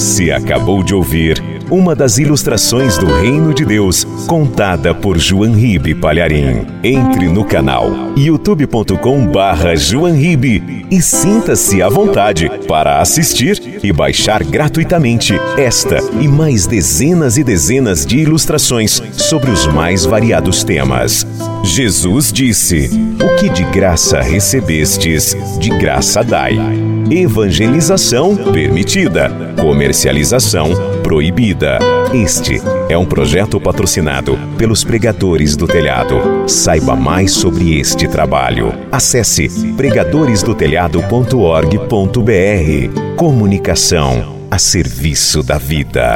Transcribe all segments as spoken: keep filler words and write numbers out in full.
Você acabou de ouvir uma das ilustrações do Reino de Deus, contada por João Ribe Palharim. Entre no canal youtube ponto com barra João Ribe e sinta-se à vontade para assistir e baixar gratuitamente esta e mais dezenas e dezenas de ilustrações sobre os mais variados temas. Jesus disse: "O que de graça recebestes, de graça dai." Evangelização permitida, comercialização proibida. Este é um projeto patrocinado pelos Pregadores do Telhado. Saiba mais sobre este trabalho. Acesse pregadores do telhado ponto org ponto br. Comunicação a serviço da vida.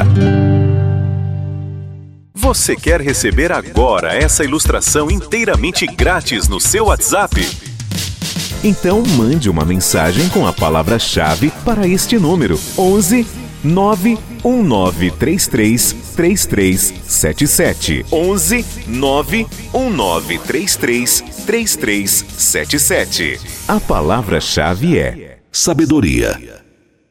Você quer receber agora essa ilustração inteiramente grátis no seu WhatsApp? Então mande uma mensagem com a palavra-chave para este número: onze nove um nove três três três três sete sete. onze nove um nove três três três três sete sete. A palavra-chave é sabedoria.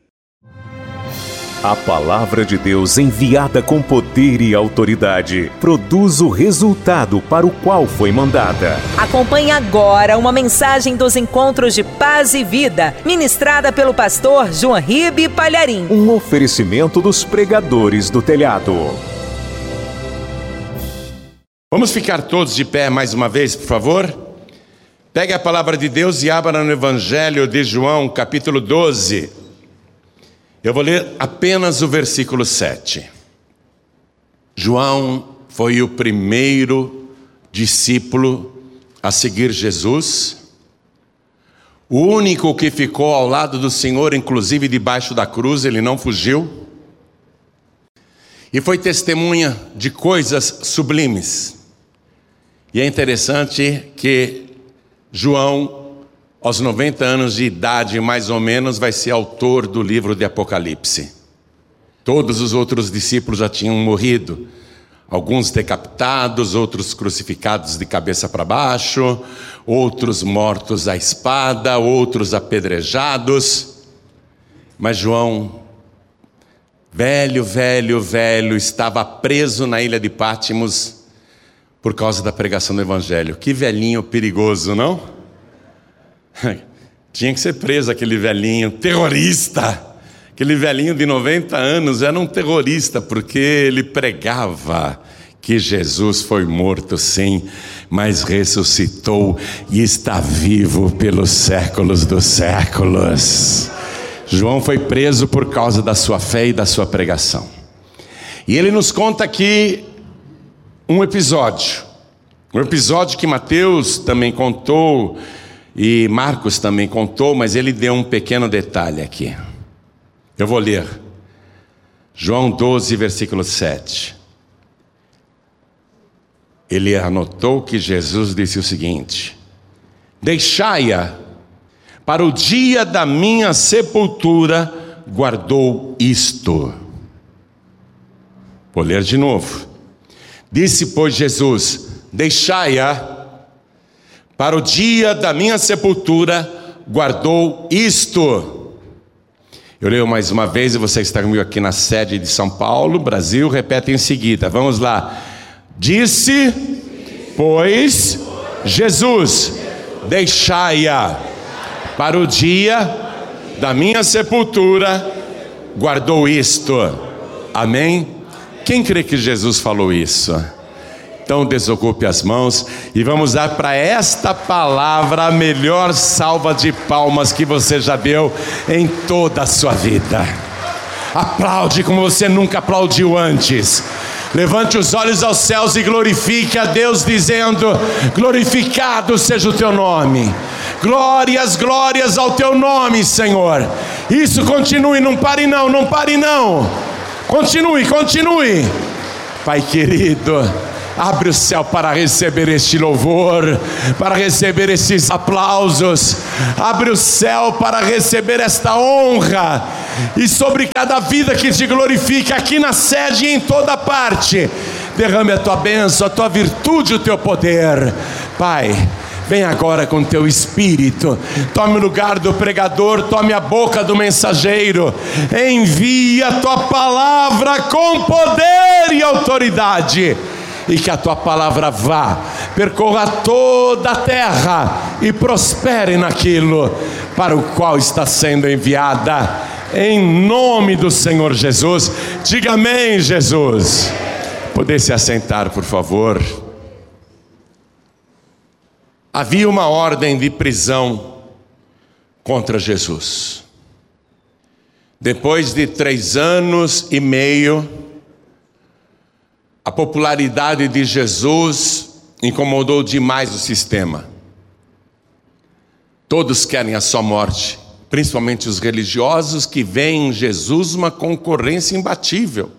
A palavra de Deus, enviada com poder e autoridade, produz o resultado para o qual foi mandada. Acompanhe agora uma mensagem dos Encontros de Paz e Vida, ministrada pelo pastor João Ribe Palharim. Um oferecimento dos Pregadores do Telhado. Vamos ficar todos de pé mais uma vez, por favor? Pegue a palavra de Deus e abra no Evangelho de João, capítulo doze. Eu vou ler apenas o versículo sete. João foi o primeiro discípulo a seguir Jesus, o único que ficou ao lado do Senhor, inclusive debaixo da cruz, ele não fugiu, e foi testemunha de coisas sublimes. E é interessante que João, aos noventa anos de idade, mais ou menos, vai ser autor do livro de Apocalipse. Todos os outros discípulos já tinham morrido. Alguns decapitados, outros crucificados de cabeça para baixo, outros mortos à espada, outros apedrejados. Mas João, velho, velho, velho, estava preso na ilha de Pátimos por causa da pregação do Evangelho. Que velhinho perigoso, não? Tinha que ser preso aquele velhinho, terrorista. Aquele velhinho de noventa anos era um terrorista, porque ele pregava que Jesus foi morto sim, mas ressuscitou e está vivo pelos séculos dos séculos. João foi preso por causa da sua fé e da sua pregação. E ele nos conta aqui um episódio, um episódio que Mateus também contou, e Marcos também contou, mas ele deu um pequeno detalhe aqui. Eu vou ler. João doze, versículo sete. Ele anotou que Jesus disse o seguinte: "Deixai-a, para o dia da minha sepultura guardou isto." Vou ler de novo. Disse, pois, Jesus: "Deixai-a, para o dia da minha sepultura guardou isto." Eu leio mais uma vez e você está comigo aqui na sede de São Paulo, Brasil, repete em seguida. Vamos lá. Disse, pois, Jesus: "Deixai-a, para o dia da minha sepultura guardou isto." Amém? Quem crê que Jesus falou isso? Então desocupe as mãos e vamos dar para esta palavra a melhor salva de palmas que você já deu em toda a sua vida. Aplaude como você nunca aplaudiu antes. Levante os olhos aos céus e glorifique a Deus, dizendo: "Glorificado seja o teu nome. Glórias, glórias ao teu nome, Senhor." Isso, continue, não pare não, não pare não. Continue, continue. Pai querido, abre o céu para receber este louvor, para receber esses aplausos. Abre o céu para receber esta honra. E sobre cada vida que te glorifica aqui na sede e em toda parte, derrame a tua bênção, a tua virtude, o teu poder. Pai, Vem agora com teu espírito. Tome o lugar do pregador, tome a boca do mensageiro. Envia a tua palavra com poder e autoridade. E que a tua palavra vá, percorra toda a terra e prospere naquilo para o qual está sendo enviada. Em nome do Senhor Jesus. Diga amém, Jesus. Poder se assentar, por favor. Havia uma ordem de prisão contra Jesus. Depois de três anos e meio, a popularidade de Jesus incomodou demais o sistema. Todos querem a sua morte, principalmente os religiosos que veem em Jesus uma concorrência imbatível.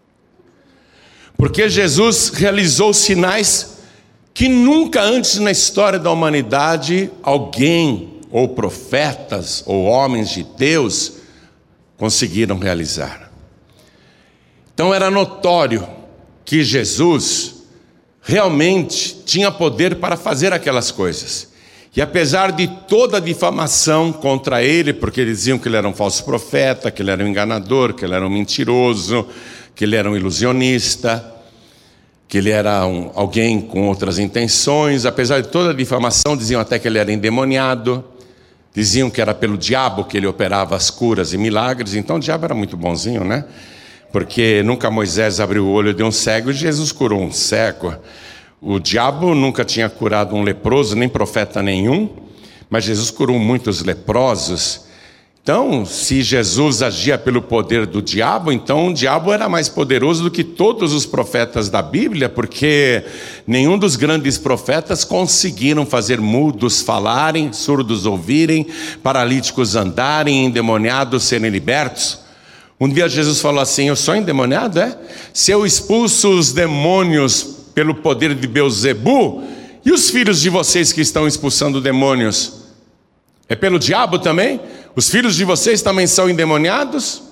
Porque Jesus realizou sinais que nunca antes na história da humanidade alguém, ou profetas, ou homens de Deus, conseguiram realizar. Então era notório que Jesus realmente tinha poder para fazer aquelas coisas. E apesar de toda a difamação contra ele, porque diziam que ele era um falso profeta, que ele era um enganador, que ele era um mentiroso, que ele era um ilusionista, que ele era um, alguém com outras intenções, apesar de toda a difamação, diziam até que ele era endemoniado, diziam que era pelo diabo que ele operava as curas e milagres. Então o diabo era muito bonzinho, né? Porque nunca Moisés abriu o olho de um cego e Jesus curou um cego. O diabo nunca tinha curado um leproso, nem profeta nenhum, mas Jesus curou muitos leprosos. Então, se Jesus agia pelo poder do diabo, então o diabo era mais poderoso do que todos os profetas da Bíblia, porque nenhum dos grandes profetas conseguiram fazer mudos falarem, surdos ouvirem, paralíticos andarem, endemoniados serem libertos. Um dia Jesus falou assim: eu sou endemoniado, é? Se eu expulso os demônios pelo poder de Beelzebu, e os filhos de vocês que estão expulsando demônios, é pelo diabo também? Os filhos de vocês também são endemoniados?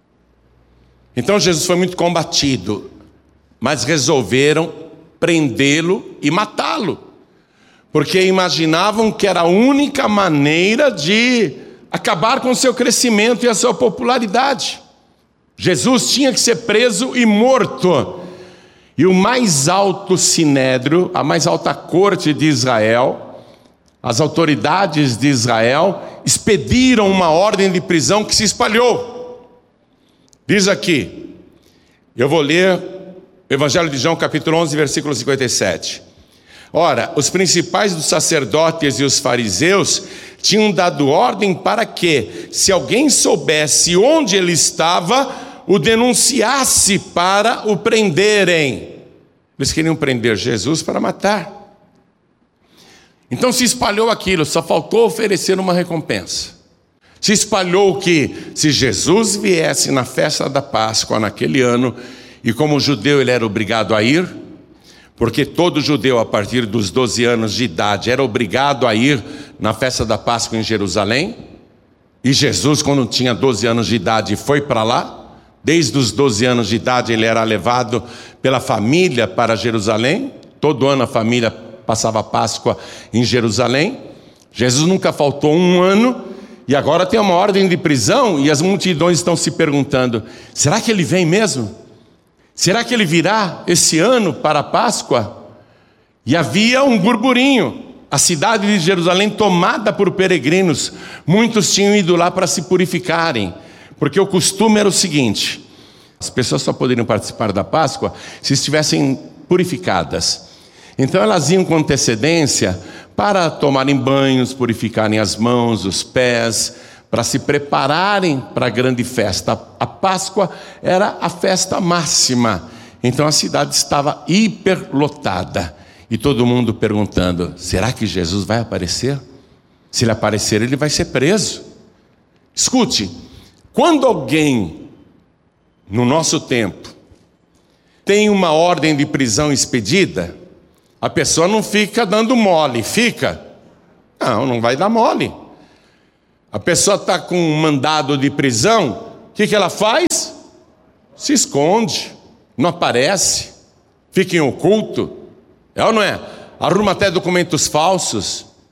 Então Jesus foi muito combatido, mas resolveram prendê-lo e matá-lo, porque imaginavam que era a única maneira de acabar com o seu crescimento e a sua popularidade. Jesus tinha que ser preso e morto. E o mais alto sinédrio, a mais alta corte de Israel, as autoridades de Israel expediram uma ordem de prisão que se espalhou. Diz aqui, eu vou ler o Evangelho de João, capítulo onze, versículo cinquenta e sete. Ora, os principais dos sacerdotes e os fariseus tinham dado ordem para que, se alguém soubesse onde ele estava, o denunciasse para o prenderem. Eles queriam prender Jesus para matar. Então se espalhou aquilo, só faltou oferecer uma recompensa. Se espalhou que, se Jesus viesse na festa da Páscoa naquele ano, e como judeu ele era obrigado a ir, porque todo judeu a partir dos doze anos de idade era obrigado a ir na festa da Páscoa em Jerusalém, e Jesus, quando tinha doze anos de idade, foi para lá. Desde os doze anos de idade ele era levado pela família para Jerusalém. Todo ano a família passava a Páscoa em Jerusalém. Jesus nunca faltou um ano, e agora tem uma ordem de prisão, e as multidões estão se perguntando: será que ele vem mesmo? Será que ele virá esse ano para a Páscoa? E havia um burburinho, a cidade de Jerusalém tomada por peregrinos. Muitos tinham ido lá para se purificarem, porque o costume era o seguinte: as pessoas só poderiam participar da Páscoa se estivessem purificadas. Então elas iam com antecedência para tomarem banhos, purificarem as mãos, os pés, para se prepararem para a grande festa. A Páscoa era a festa máxima, então a cidade estava hiperlotada, e todo mundo perguntando: será que Jesus vai aparecer? Se ele aparecer, ele vai ser preso. Escute, quando alguém, no nosso tempo, tem uma ordem de prisão expedida, a pessoa não fica dando mole, fica? Não, não vai dar mole. A pessoa está com um mandado de prisão, o que, que ela faz? Se esconde, não aparece, fica em oculto, é ou não é? Arruma até documentos falsos.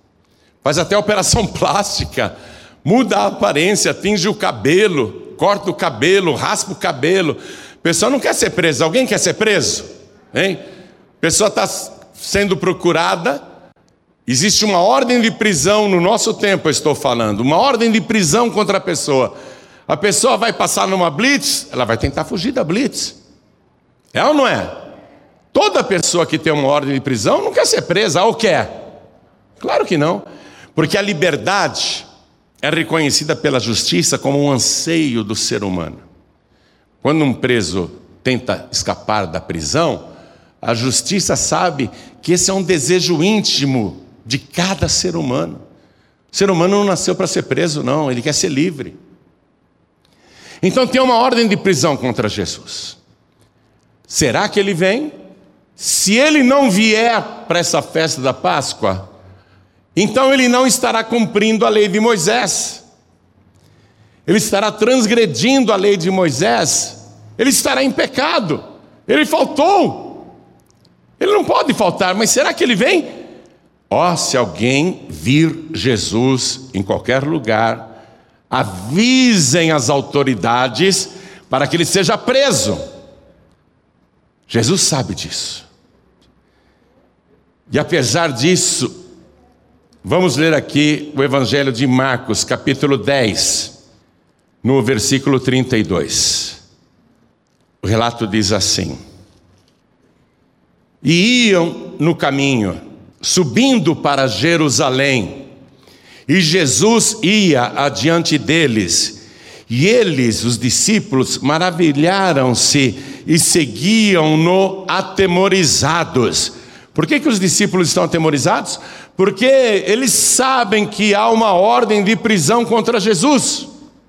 faz até operação plástica, muda a aparência, tinge o cabelo, corta o cabelo, raspa o cabelo. A pessoa não quer ser presa. Alguém quer ser preso? Hein? A pessoa está sendo procurada, existe uma ordem de prisão no nosso tempo, eu estou falando, uma ordem de prisão contra a pessoa. A pessoa vai passar numa blitz, ela vai tentar fugir da blitz. É ou não é? Toda pessoa que tem uma ordem de prisão não quer ser presa, ou quer? Claro que não, porque a liberdade é reconhecida pela justiça como um anseio do ser humano. Quando um preso tenta escapar da prisão, a justiça sabe que esse é um desejo íntimo de cada ser humano. O ser humano não nasceu para ser preso, não, ele quer ser livre. Então tem uma ordem de prisão contra Jesus. Será que ele vem? Se ele não vier para essa festa da Páscoa, então ele não estará cumprindo a lei de Moisés. Ele estará transgredindo a lei de Moisés. Ele estará em pecado. Ele faltou. Ele não pode faltar, mas será que ele vem? Ó, oh, se alguém vir Jesus em qualquer lugar, avisem as autoridades para que ele seja preso. Jesus sabe disso. E apesar disso, vamos ler aqui o Evangelho de Marcos, capítulo dez, no versículo trinta e dois. O relato diz assim: E iam no caminho, subindo para Jerusalém, e Jesus ia adiante deles, e eles, os discípulos, maravilharam-se e seguiam-no atemorizados. Por que que os discípulos estão atemorizados? Porque eles sabem que há uma ordem de prisão contra Jesus.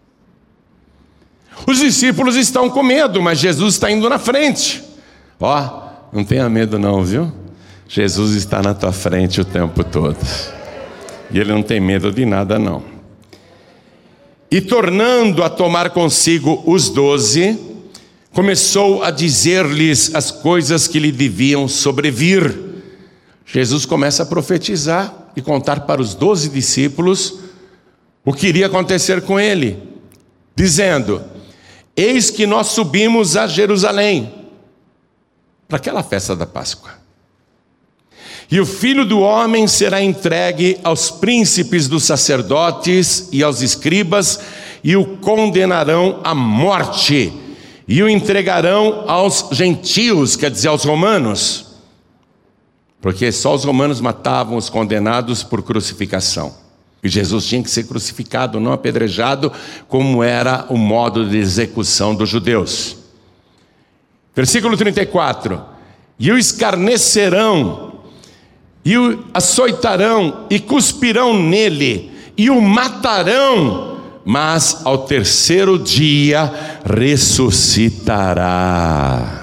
Os discípulos estão com medo, mas Jesus está indo na frente. Ó, não tenha medo não, viu? Jesus está na tua frente o tempo todo. E ele não tem medo de nada não. E tornando a tomar consigo os doze, começou a dizer-lhes as coisas que lhe deviam sobrevir. Jesus começa a profetizar e contar para os doze discípulos o que iria acontecer com ele, dizendo: eis que nós subimos a Jerusalém, para aquela festa da Páscoa. E o Filho do Homem será entregue aos príncipes dos sacerdotes e aos escribas, e o condenarão à morte, e o entregarão aos gentios, quer dizer, aos romanos, porque só os romanos matavam os condenados por crucificação. E Jesus tinha que ser crucificado, não apedrejado, como era o modo de execução dos judeus. Versículo trinta e quatro: E o escarnecerão, e o açoitarão, e cuspirão nele, e o matarão, mas ao terceiro dia ressuscitará.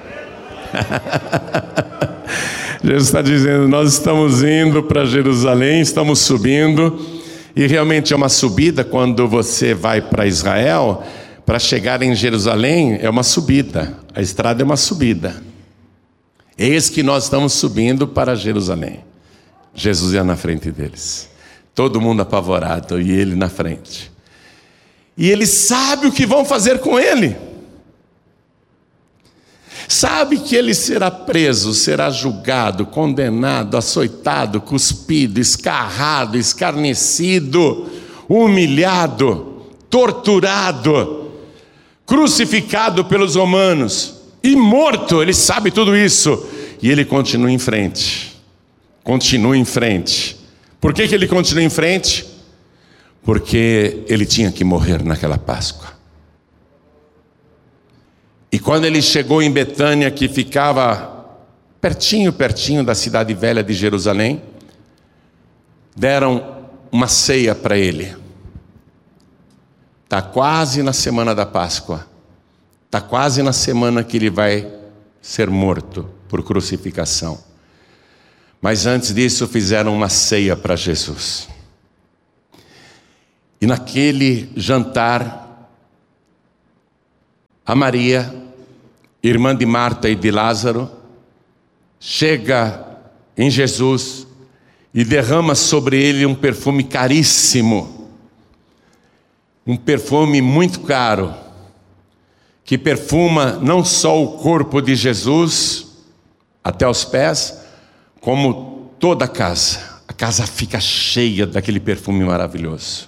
Jesus está dizendo: nós estamos indo para Jerusalém, estamos subindo, e realmente é uma subida. Quando você vai para Israel, para chegar em Jerusalém é uma subida, a estrada é uma subida. Eis que nós estamos subindo para Jerusalém. Jesus ia na frente deles, todo mundo apavorado, e ele na frente. E ele sabe o que vão fazer com ele. Sabe que ele será preso, será julgado, condenado, açoitado, cuspido, escarrado, escarnecido, humilhado, torturado, crucificado pelos romanos e morto. Ele sabe tudo isso e ele continua em frente. Continua em frente. Por que que ele continua em frente? Porque ele tinha que morrer naquela Páscoa. E quando ele chegou em Betânia, que ficava pertinho, pertinho da cidade velha de Jerusalém, deram uma ceia para ele. Está quase na semana da Páscoa. Está quase na semana que ele vai ser morto por crucificação. Mas antes disso fizeram uma ceia para Jesus. E naquele jantar, a Maria, irmã de Marta e de Lázaro, chega em Jesus e derrama sobre ele um perfume caríssimo, um perfume muito caro, que perfuma não só o corpo de Jesus até os pés, como toda a casa. A casa fica cheia daquele perfume maravilhoso.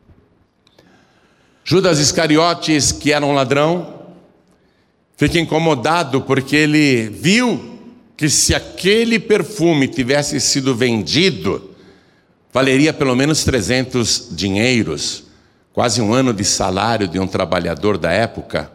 Judas Iscariotes, que era um ladrão, fica incomodado porque ele viu que se aquele perfume tivesse sido vendido, valeria pelo menos trezentos dinheiros, quase um ano de salário de um trabalhador da época.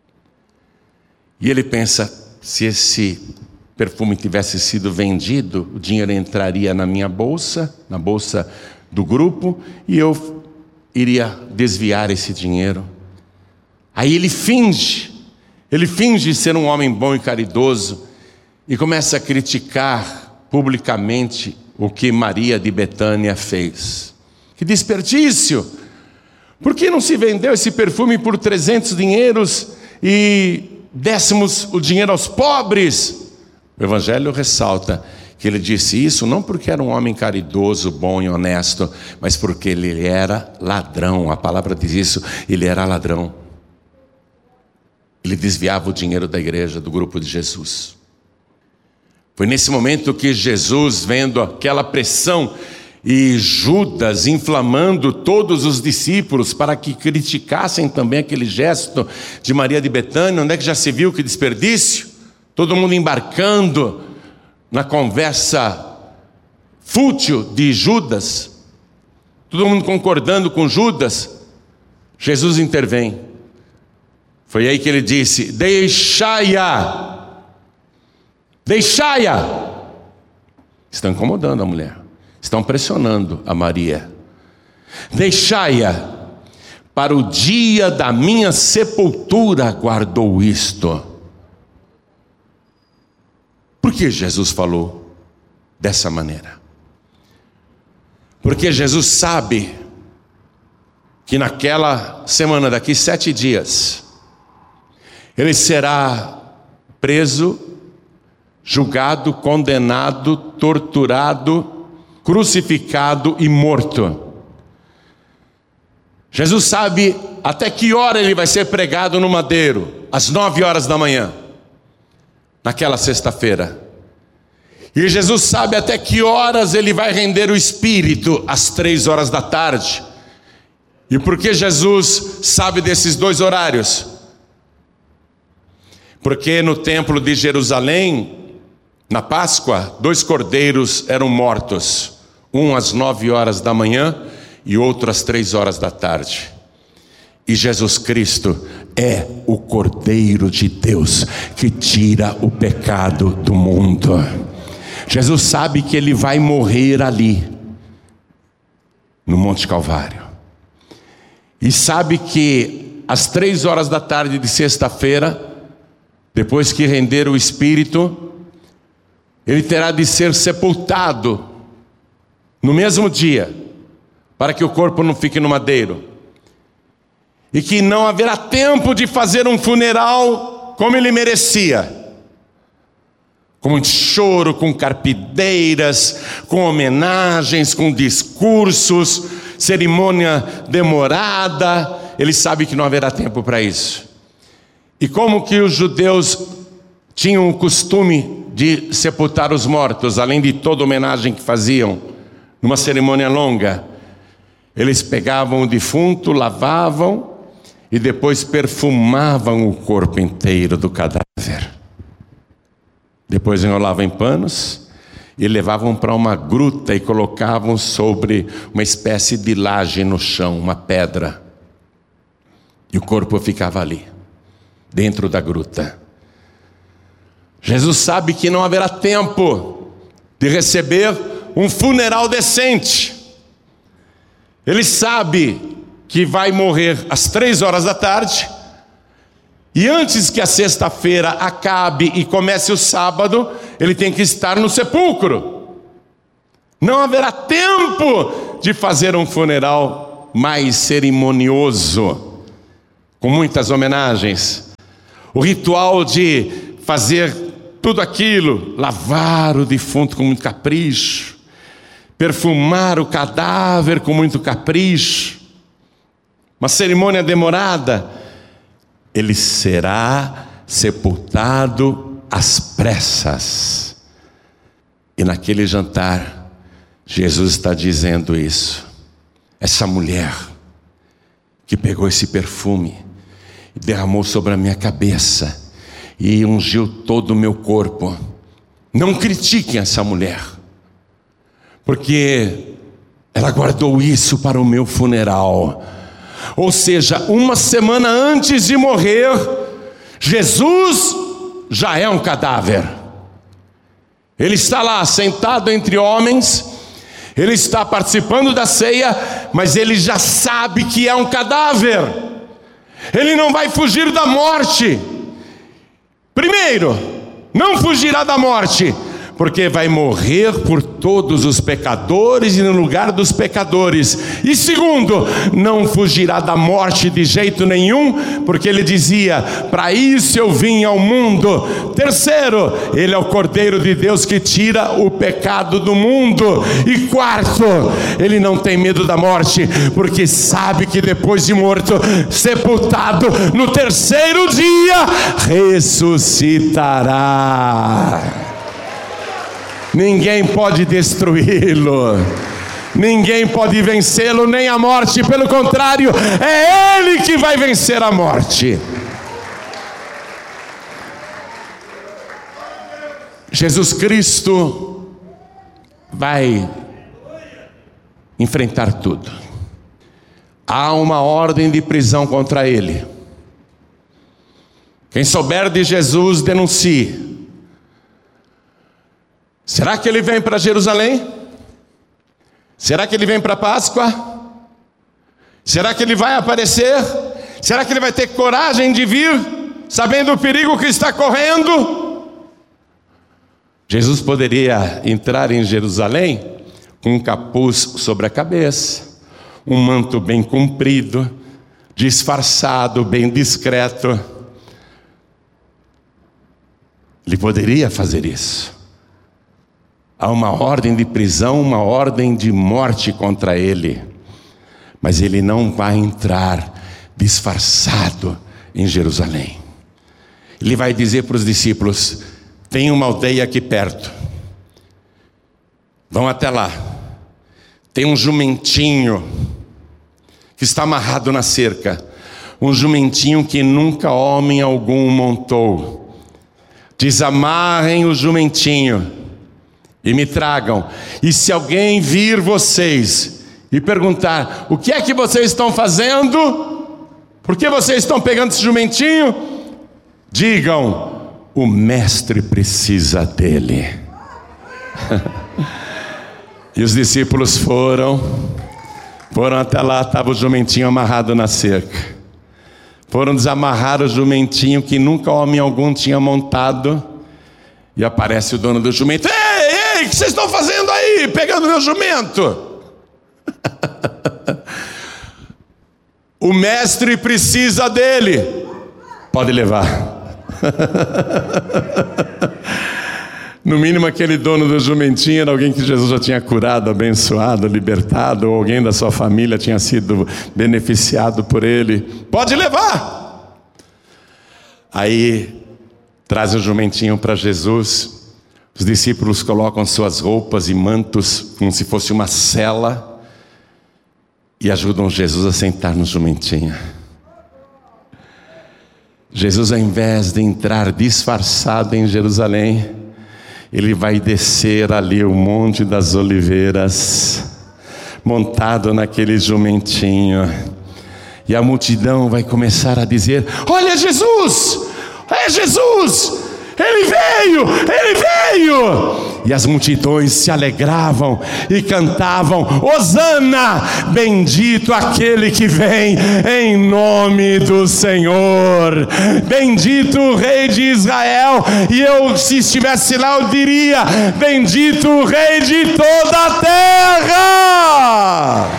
E ele pensa, se esse perfume tivesse sido vendido, o dinheiro entraria na minha bolsa, na bolsa do grupo, e eu iria desviar esse dinheiro. Aí ele finge, ele finge ser um homem bom e caridoso, e começa a criticar publicamente o que Maria de Betânia fez. Que desperdício! Por que não se vendeu esse perfume por trezentos dinheiros e dessemos o dinheiro aos pobres? O Evangelho ressalta que ele disse isso não porque era um homem caridoso, bom e honesto, mas porque ele era ladrão. A palavra diz isso, ele era ladrão. Ele desviava o dinheiro da igreja, do grupo de Jesus. Foi nesse momento que Jesus, vendo aquela pressão e Judas inflamando todos os discípulos para que criticassem também aquele gesto de Maria de Betânia, onde é que já se viu que desperdício? Todo mundo embarcando na conversa fútil de Judas, todo mundo concordando com Judas. Jesus intervém. Foi aí que ele disse: deixai-a, deixai-a. Estão incomodando a mulher, estão pressionando a Maria. Deixai-a, para o dia da minha sepultura guardou isto. Por que Jesus falou dessa maneira? Porque Jesus sabe que naquela semana, daqui sete dias, ele será preso, julgado, condenado, torturado, crucificado e morto. Jesus sabe até que hora ele vai ser pregado no madeiro, às nove horas da manhã, naquela sexta-feira. E Jesus sabe até que horas ele vai render o Espírito, às três horas da tarde. E por que Jesus sabe desses dois horários? Porque no templo de Jerusalém, na Páscoa, dois cordeiros eram mortos, um às nove horas da manhã e outro às três horas da tarde. E Jesus Cristo é o Cordeiro de Deus que tira o pecado do mundo. Jesus sabe que ele vai morrer ali, no Monte Calvário. E sabe que às três horas da tarde de sexta-feira, depois que render o Espírito, ele terá de ser sepultado no mesmo dia, para que o corpo não fique no madeiro. E que não haverá tempo de fazer um funeral como ele merecia. Com muito choro, com carpideiras, com homenagens, com discursos, cerimônia demorada. Ele sabe que não haverá tempo para isso. E como que os judeus tinham o costume de sepultar os mortos, além de toda homenagem que faziam, numa cerimônia longa, eles pegavam o defunto, lavavam e depois perfumavam o corpo inteiro do cadáver. Depois enrolavam em panos e levavam para uma gruta e colocavam sobre uma espécie de laje no chão, uma pedra. E o corpo ficava ali, dentro da gruta. Jesus sabe que não haverá tempo de receber um funeral decente. Ele sabe que vai morrer às três horas da tarde. E antes que a sexta-feira acabe e comece o sábado, ele tem que estar no sepulcro. Não haverá tempo de fazer um funeral mais cerimonioso, com muitas homenagens. O ritual de fazer tudo aquilo, lavar o defunto com muito capricho, perfumar o cadáver com muito capricho, uma cerimônia demorada. Ele será sepultado às pressas. E naquele jantar, Jesus está dizendo isso. Essa mulher que pegou esse perfume e derramou sobre a minha cabeça e ungiu todo o meu corpo. Não critiquem essa mulher, porque ela guardou isso para o meu funeral. Ou seja, uma semana antes de morrer, Jesus já é um cadáver. Ele está lá sentado entre homens, ele está participando da ceia, mas ele já sabe que é um cadáver. Ele não vai fugir da morte. Primeiro, não fugirá da morte, porque vai morrer por todos os pecadores e no lugar dos pecadores. E segundo, não fugirá da morte de jeito nenhum, porque ele dizia: para isso eu vim ao mundo. Terceiro, ele é o Cordeiro de Deus que tira o pecado do mundo. E quarto, ele não tem medo da morte, porque sabe que depois de morto, sepultado, no terceiro dia ressuscitará. Ninguém pode destruí-lo, ninguém pode vencê-lo, nem a morte. Pelo contrário, é Ele que vai vencer a morte. Jesus Cristo vai enfrentar tudo. Há uma ordem de prisão contra Ele. Quem souber de Jesus, denuncie. Será que ele vem para Jerusalém? Será que ele vem para a Páscoa? Será que ele vai aparecer? Será que ele vai ter coragem de vir, sabendo o perigo que está correndo? Jesus poderia entrar em Jerusalém com um capuz sobre a cabeça, um manto bem comprido, disfarçado, bem discreto. Ele poderia fazer isso. Há uma ordem de prisão, uma ordem de morte contra ele. Mas ele não vai entrar disfarçado em Jerusalém. Ele vai dizer para os discípulos: tem uma aldeia aqui perto, vão até lá. Tem um jumentinho que está amarrado na cerca, um jumentinho que nunca homem algum montou. Desamarrem o jumentinho e me tragam. E se alguém vir vocês e perguntar: o que é que vocês estão fazendo? Por que vocês estão pegando esse jumentinho? Digam: o mestre precisa dele. E os discípulos foram, foram até lá, estava o jumentinho amarrado na cerca. Foram desamarrar o jumentinho que nunca homem algum tinha montado. E aparece o dono do jumento: ei, ei, o que vocês estão fazendo aí, pegando meu jumento? O mestre precisa dele, pode levar. No mínimo aquele dono do jumentinho era alguém que Jesus já tinha curado, abençoado, libertado, ou alguém da sua família tinha sido beneficiado por ele. Pode levar. Aí traz o jumentinho para Jesus. Os discípulos colocam suas roupas e mantos como se fosse uma cela e ajudam Jesus a sentar no jumentinho. Jesus, ao invés de entrar disfarçado em Jerusalém, ele vai descer ali o Monte das Oliveiras, montado naquele jumentinho. E a multidão vai começar a dizer: olha Jesus! É Jesus! Ele veio! Ele veio! E as multidões se alegravam e cantavam: Hosana! Bendito aquele que vem em nome do Senhor! Bendito o Rei de Israel! E eu, se estivesse lá, eu diria: bendito o Rei de toda a terra!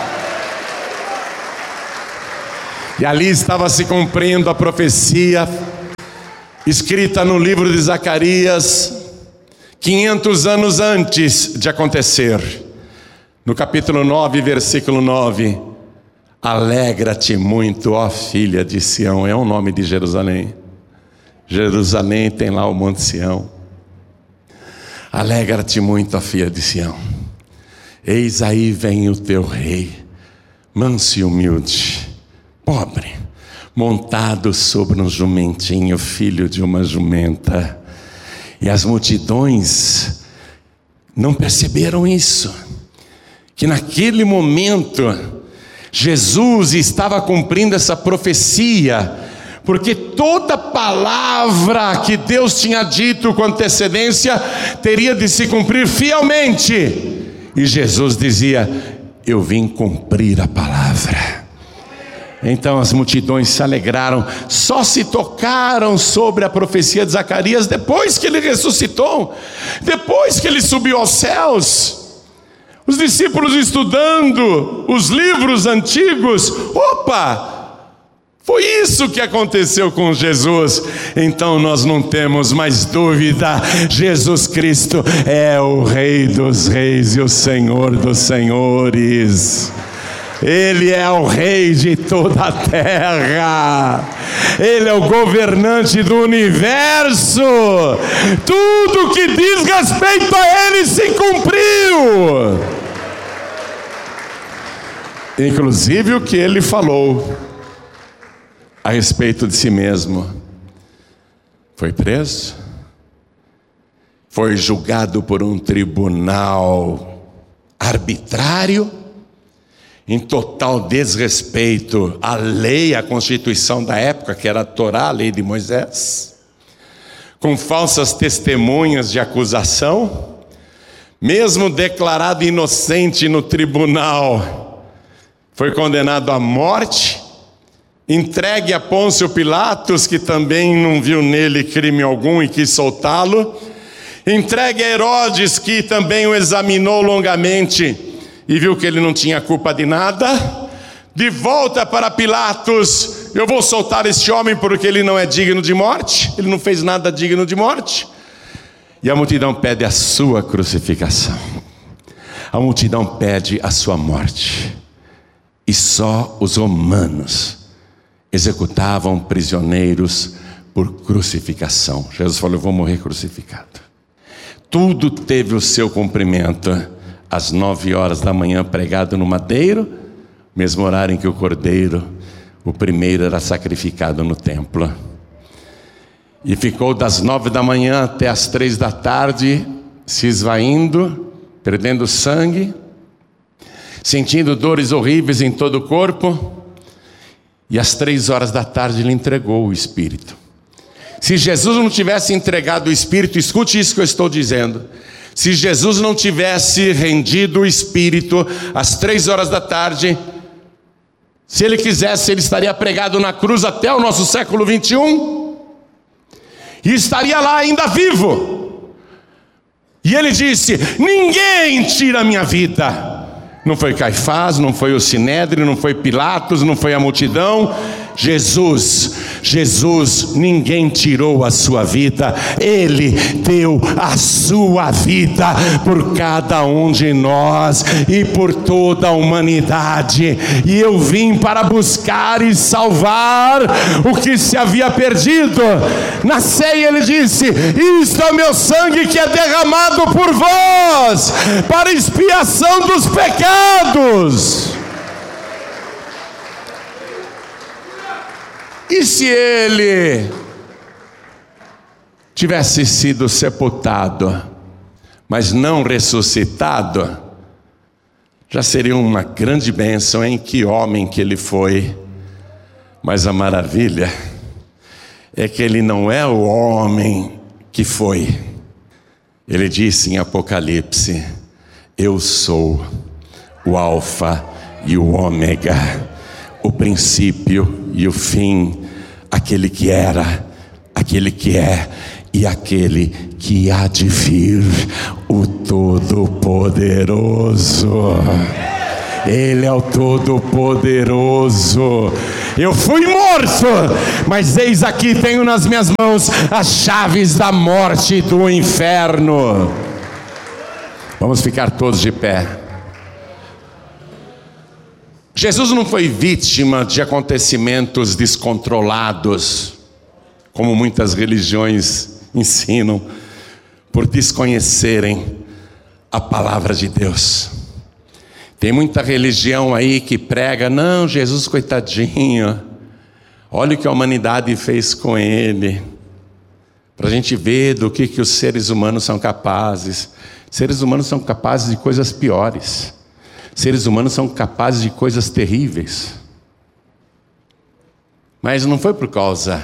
E ali estava se cumprindo a profecia escrita no livro de Zacarias, quinhentos anos antes de acontecer. No capítulo nove, versículo nove: alegra-te muito, ó filha de Sião. É o nome de Jerusalém. Jerusalém tem lá o Monte Sião. Alegra-te muito, ó filha de Sião. Eis aí vem o teu rei, manso e humilde, pobre, montado sobre um jumentinho, filho de uma jumenta. E as multidões não perceberam isso, que naquele momento Jesus estava cumprindo essa profecia, porque toda palavra que Deus tinha dito com antecedência teria de se cumprir fielmente. E Jesus dizia: eu vim cumprir a palavra. Então as multidões se alegraram, só se tocaram sobre a profecia de Zacarias depois que ele ressuscitou, depois que ele subiu aos céus. Os discípulos estudando os livros antigos, opa! Foi isso que aconteceu com Jesus. Então nós não temos mais dúvida: Jesus Cristo é o Rei dos Reis e o Senhor dos Senhores. Ele é o Rei de toda a terra. Ele é o governante do universo. Tudo que diz respeito a Ele se cumpriu, inclusive o que Ele falou a respeito de si mesmo. Foi preso, foi julgado por um tribunal arbitrário, em total desrespeito à lei, à constituição da época, que era a Torá, a lei de Moisés, com falsas testemunhas de acusação. Mesmo declarado inocente no tribunal, foi condenado à morte, entregue a Pôncio Pilatos, que também não viu nele crime algum e quis soltá-lo, entregue a Herodes, que também o examinou longamente e viu que ele não tinha culpa de nada. De volta para Pilatos: eu vou soltar este homem porque ele não é digno de morte, ele não fez nada digno de morte. E a multidão pede a sua crucificação, a multidão pede a sua morte. E só os romanos executavam prisioneiros por crucificação. Jesus falou: eu vou morrer crucificado. Tudo teve o seu cumprimento. Às nove horas da manhã, pregado no madeiro, mesmo horário em que o cordeiro, o primeiro, era sacrificado no templo. E ficou das nove da manhã até as três da tarde, se esvaindo, perdendo sangue, sentindo dores horríveis em todo o corpo. E às três horas da tarde ele entregou o Espírito. Se Jesus não tivesse entregado o Espírito, escute isso que eu estou dizendo, se Jesus não tivesse rendido o Espírito às três horas da tarde, se ele quisesse, ele estaria pregado na cruz até o nosso século vinte e um, e estaria lá ainda vivo. E ele disse: ninguém tira a minha vida. Não foi Caifás, não foi o Sinédrio, não foi Pilatos, não foi a multidão. Jesus, Jesus, ninguém tirou a sua vida. Ele deu a sua vida por cada um de nós e por toda a humanidade. E eu vim para buscar e salvar o que se havia perdido. Na ceia ele disse: isto é o meu sangue que é derramado por vós para expiação dos pecados. E se ele tivesse sido sepultado, mas não ressuscitado, já seria uma grande bênção, hein? Que homem que ele foi. Mas a maravilha é que ele não é o homem que foi. Ele disse em Apocalipse: eu sou o Alfa e o Ômega, o princípio e o fim, aquele que era, aquele que é e aquele que há de vir, o Todo-Poderoso. Ele é o Todo-Poderoso. Eu fui morto, mas eis aqui tenho nas minhas mãos as chaves da morte e do inferno. Vamos ficar todos de pé. Jesus não foi vítima de acontecimentos descontrolados, como muitas religiões ensinam, por desconhecerem a palavra de Deus. Tem muita religião aí que prega, não, Jesus coitadinho, olha o que a humanidade fez com ele, para a gente ver do que, que os seres humanos são capazes. Seres humanos são capazes de coisas piores. Seres humanos são capazes de coisas terríveis. Mas não foi por causa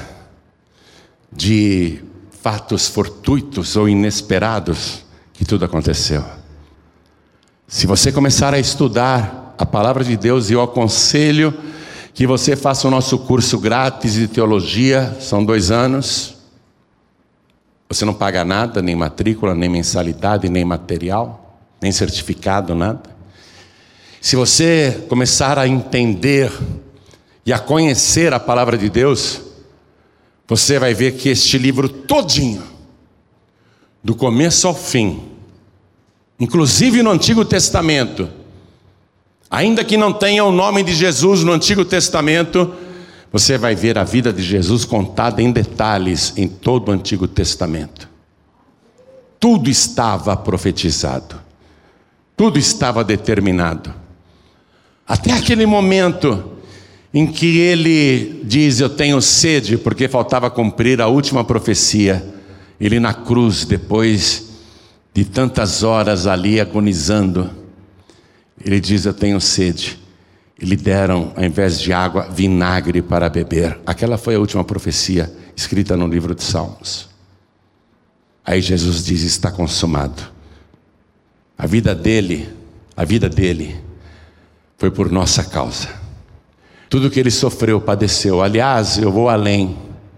de fatos fortuitos ou inesperados que tudo aconteceu. Se você começar a estudar a palavra de Deus, e eu aconselho que você faça o nosso curso grátis de teologia, são dois anos. Você não paga nada, nem matrícula, nem mensalidade, nem material, nem certificado, nada. Se você começar a entender e a conhecer a palavra de Deus, você vai ver que este livro todinho, do começo ao fim, inclusive no Antigo Testamento, ainda que não tenha o nome de Jesus no Antigo Testamento, você vai ver a vida de Jesus contada em detalhes em todo o Antigo Testamento. Tudo estava profetizado, tudo estava determinado. Até aquele momento em que ele diz, eu tenho sede, porque faltava cumprir a última profecia. Ele na cruz, depois de tantas horas ali agonizando, ele diz, eu tenho sede. E lhe deram, ao invés de água, vinagre para beber. Aquela foi a última profecia escrita no livro de Salmos. Aí Jesus diz, está consumado. A vida dele, a vida dele foi por nossa causa. Tudo que ele sofreu, padeceu. Aliás, eu vou além.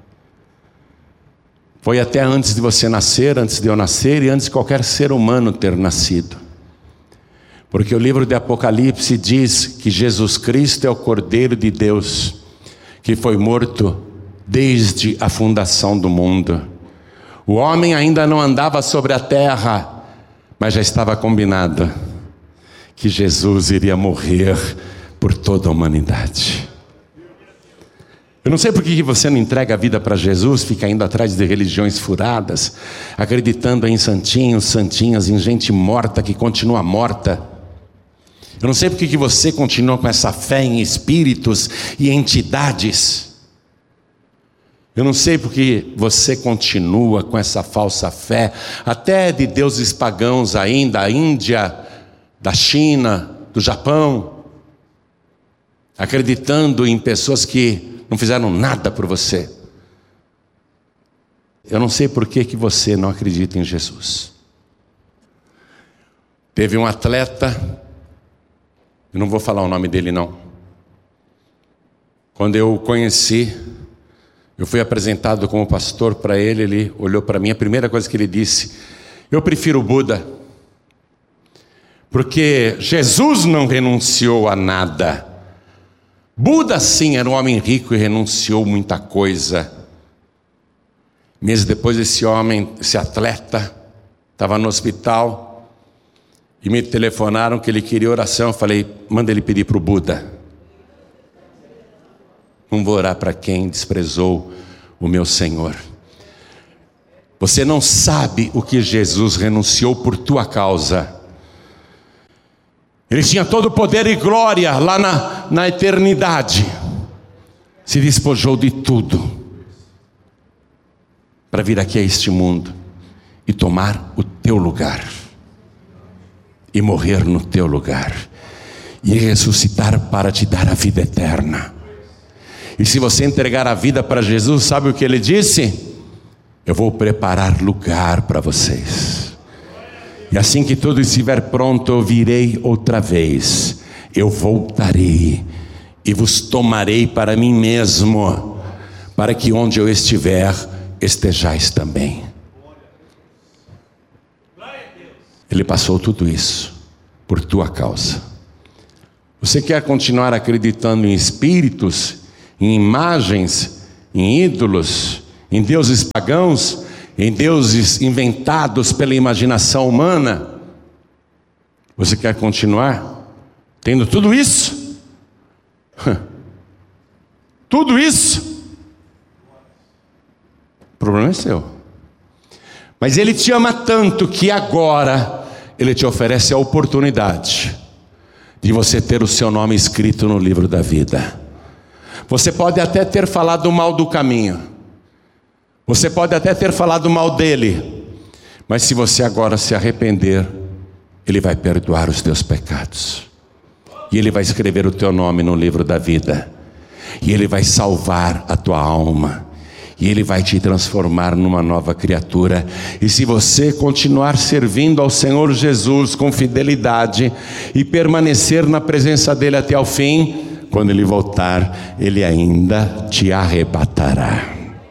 Foi até antes de você nascer, antes de eu nascer e antes de qualquer ser humano ter nascido. Porque o livro de Apocalipse diz que Jesus Cristo é o Cordeiro de Deus, que foi morto desde a fundação do mundo. O homem ainda não andava sobre a terra, mas já estava combinado que Jesus iria morrer por toda a humanidade. Eu não sei por que você não entrega a vida para Jesus, fica indo atrás de religiões furadas, acreditando em santinhos, santinhas, em gente morta que continua morta. Eu não sei por que você continua com essa fé em espíritos e entidades. Eu não sei por que você continua com essa falsa fé, até de deuses pagãos ainda, da Índia, da China, do Japão, acreditando em pessoas que não fizeram nada por você. Eu não sei por que que você não acredita em Jesus. Teve um atleta, eu não vou falar o nome dele não. Quando eu o conheci, eu fui apresentado como pastor para ele, ele olhou para mim, a primeira coisa que ele disse, eu prefiro o Buda, porque Jesus não renunciou a nada. Buda sim era um homem rico e renunciou muita coisa. Meses depois esse homem, esse atleta, estava no hospital, e me telefonaram que ele queria oração. Eu falei, manda ele pedir para o Buda. Não vou orar para quem desprezou o meu Senhor. Você não sabe o que Jesus renunciou por tua causa. Ele tinha todo o poder e glória lá na, na eternidade. Se despojou de tudo para vir aqui a este mundo e tomar o teu lugar. E morrer no teu lugar. E ressuscitar para te dar a vida eterna. E se você entregar a vida para Jesus, sabe o que ele disse? Eu vou preparar lugar para vocês. E assim que tudo estiver pronto, eu virei outra vez. Eu voltarei e vos tomarei para mim mesmo, para que onde eu estiver, estejais também. Ele passou tudo isso por tua causa. Você quer continuar acreditando em espíritos, em imagens, em ídolos, em deuses pagãos, em deuses inventados pela imaginação humana? Você quer continuar tendo tudo isso? tudo isso, o problema é seu. Mas Ele te ama tanto que agora Ele te oferece a oportunidade de você ter o seu nome escrito no livro da vida. Você pode até ter falado mal do caminho, você pode até ter falado mal dele, mas se você agora se arrepender, Ele vai perdoar os teus pecados, e Ele vai escrever o teu nome no livro da vida, e Ele vai salvar a tua alma, e Ele vai te transformar numa nova criatura. E se você continuar servindo ao Senhor Jesus com fidelidade e permanecer na presença dEle até o fim, quando Ele voltar, Ele ainda te arrebatará.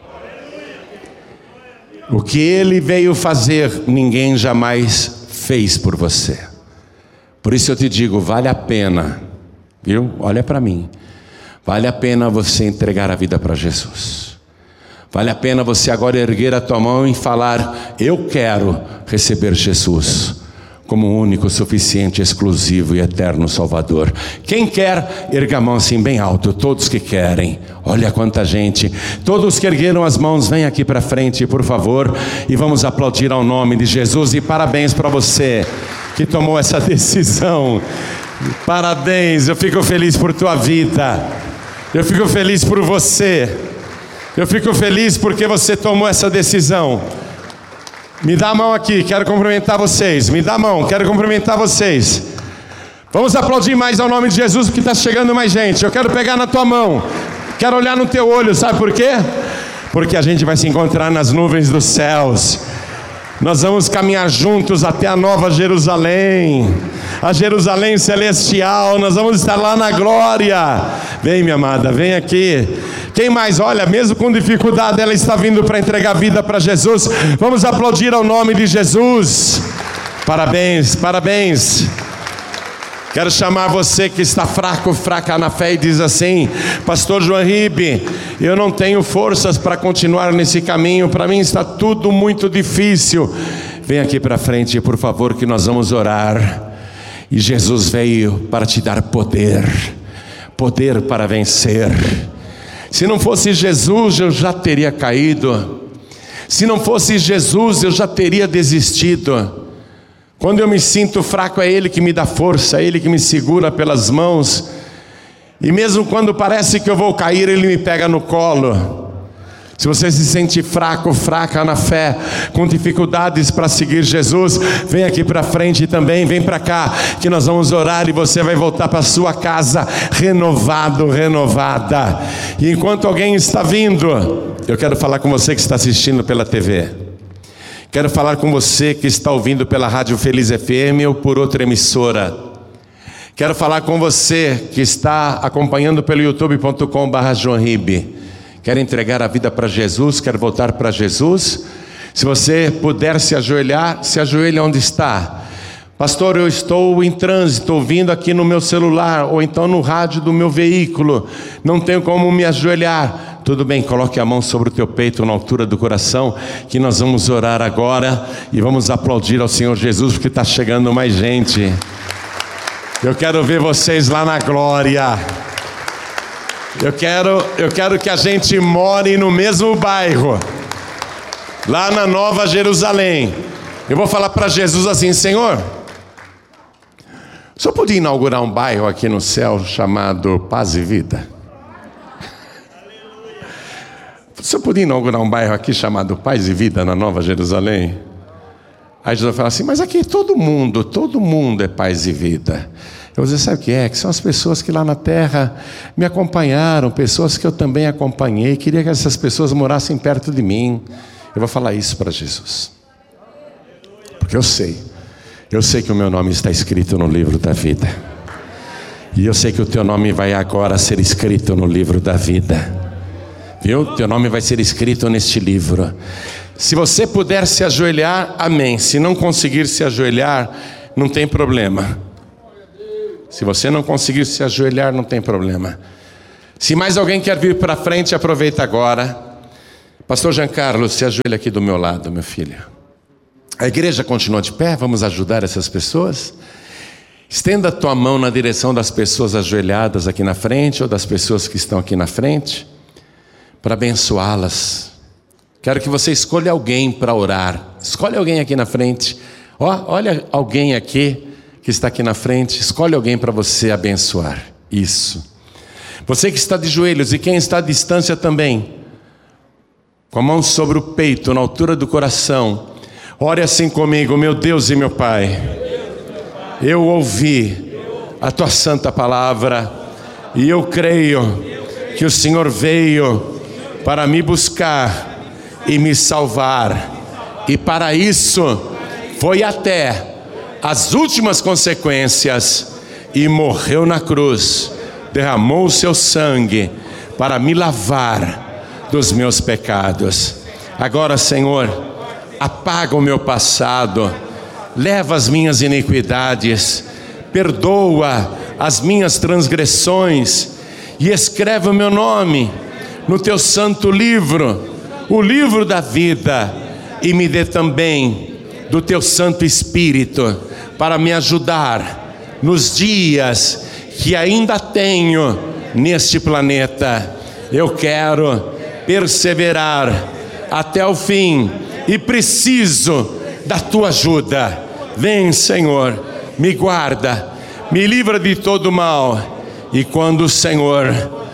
O que Ele veio fazer, ninguém jamais fez por você. Por isso eu te digo, vale a pena, viu? Olha para mim. Vale a pena você entregar a vida para Jesus. Vale a pena você agora erguer a tua mão e falar: eu quero receber Jesus como único, suficiente, exclusivo e eterno Salvador. Quem quer, erga a mão assim bem alto. Todos que querem, olha quanta gente. Todos que ergueram as mãos, vem aqui para frente, por favor, e vamos aplaudir ao nome de Jesus. E parabéns para você que tomou essa decisão. Parabéns, eu fico feliz por tua vida, eu fico feliz por você, eu fico feliz porque você tomou essa decisão. Me dá a mão aqui, quero cumprimentar vocês. Me dá a mão, quero cumprimentar vocês. Vamos aplaudir mais ao nome de Jesus, porque está chegando mais gente. Eu quero pegar na tua mão, quero olhar no teu olho, sabe por quê? Porque a gente vai se encontrar nas nuvens dos céus. Nós vamos caminhar juntos até a nova Jerusalém, a Jerusalém celestial. Nós vamos estar lá na glória. Vem, minha amada, vem aqui. Quem mais? Olha, mesmo com dificuldade, ela está vindo para entregar a vida para Jesus. Vamos aplaudir ao nome de Jesus. Parabéns, parabéns. Quero chamar você que está fraco, fraca na fé e diz assim: pastor João Ribe, eu não tenho forças para continuar nesse caminho, para mim está tudo muito difícil. Vem aqui para frente, por favor, que nós vamos orar. E Jesus veio para te dar poder, poder para vencer. Se não fosse Jesus, eu já teria caído. Se não fosse Jesus, eu já teria desistido. Quando eu me sinto fraco, é Ele que me dá força, é Ele que me segura pelas mãos. E mesmo quando parece que eu vou cair, Ele me pega no colo. Se você se sente fraco, fraca na fé, com dificuldades para seguir Jesus, vem aqui para frente também, vem para cá, que nós vamos orar e você vai voltar para sua casa renovado, renovada. E enquanto alguém está vindo, eu quero falar com você que está assistindo pela T V. Quero falar com você que está ouvindo pela Rádio Feliz F M ou por outra emissora. Quero falar com você que está acompanhando pelo youtube ponto com barra João Ribe. Quer entregar a vida para Jesus, quer voltar para Jesus? Se você puder se ajoelhar, se ajoelhe onde está. Pastor, eu estou em trânsito, ouvindo aqui no meu celular, ou então no rádio do meu veículo, não tenho como me ajoelhar. Tudo bem, coloque a mão sobre o teu peito, na altura do coração, que nós vamos orar agora, e vamos aplaudir ao Senhor Jesus, porque está chegando mais gente. Eu quero ver vocês lá na glória. Eu quero, eu quero que a gente more no mesmo bairro, lá na Nova Jerusalém. Eu vou falar para Jesus assim: Senhor, o senhor podia inaugurar um bairro aqui no céu chamado Paz e Vida? O senhor podia inaugurar um bairro aqui chamado Paz e Vida na Nova Jerusalém? Aí Jesus vai falar assim: mas aqui todo mundo, todo mundo é paz e vida. Eu vou dizer: sabe o que é? Que são as pessoas que lá na terra me acompanharam, pessoas que eu também acompanhei, queria que essas pessoas morassem perto de mim. Eu vou falar isso para Jesus, porque eu sei, eu sei que o meu nome está escrito no livro da vida, e eu sei que o teu nome vai agora ser escrito no livro da vida, viu? Teu nome vai ser escrito neste livro. Se você puder se ajoelhar, amém. Se não conseguir se ajoelhar, não tem problema. Se você não conseguir se ajoelhar, não tem problema. Se mais alguém quer vir para frente, aproveita agora. Pastor Giancarlo, se ajoelha aqui do meu lado, meu filho. A igreja continua de pé, vamos ajudar essas pessoas. Estenda a tua mão na direção das pessoas ajoelhadas aqui na frente, ou das pessoas que estão aqui na frente. para abençoá-las. Quero que você escolha alguém para orar. Escolhe alguém aqui na frente. Ó, olha alguém aqui que está aqui na frente. Escolhe alguém para você abençoar. Isso. Você que está de joelhos e quem está à distância também, com a mão sobre o peito, na altura do coração, ore assim comigo: meu Deus e meu Pai, eu ouvi a tua santa palavra e eu creio que o Senhor veio para me buscar e me salvar, e para isso foi até as últimas consequências e morreu na cruz, derramou o seu sangue para me lavar dos meus pecados. Agora, Senhor, apaga o meu passado, leva as minhas iniquidades, perdoa as minhas transgressões e escreve o meu nome no teu santo livro, o livro da vida, e me dê também do teu Santo Espírito para me ajudar nos dias que ainda tenho neste planeta. Eu quero perseverar até o fim e preciso da tua ajuda. Vem, Senhor, me guarda, me livra de todo mal, e quando o Senhor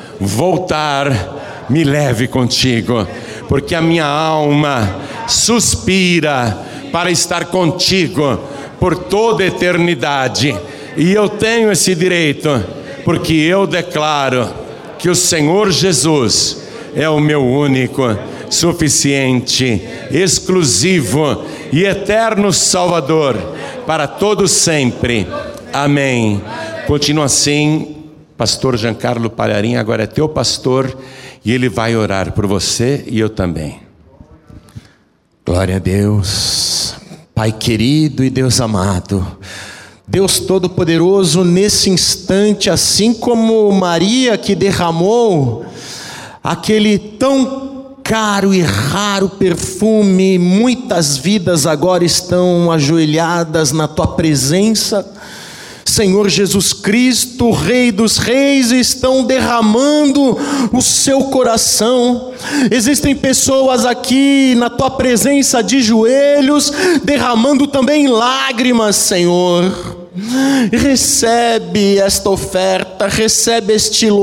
voltar, me leve contigo, porque a minha alma suspira para estar contigo por toda a eternidade, e eu tenho esse direito, porque eu declaro que o Senhor Jesus é o meu único, suficiente, exclusivo e eterno Salvador para todos sempre. Amém. Continua assim. Pastor Giancarlo Palharim agora é teu pastor e ele vai orar por você e eu também. Glória a Deus. Pai querido e Deus amado, Deus Todo-Poderoso, nesse instante, assim como Maria que derramou aquele tão caro e raro perfume, muitas vidas agora estão ajoelhadas na tua presença. Senhor Jesus Cristo, Rei dos Reis, estão derramando o seu coração. Existem pessoas aqui na tua presença de joelhos, derramando também lágrimas, Senhor. Recebe esta oferta, recebe este louvor.